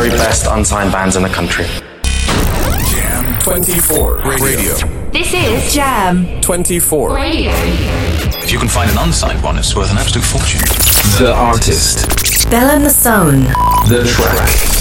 very best unsigned bands in the country. Jam 24 Radio. This is Jam 24 Radio. If you can find an unsigned one, it's worth an absolute fortune. The artist. Bella Masson. The track.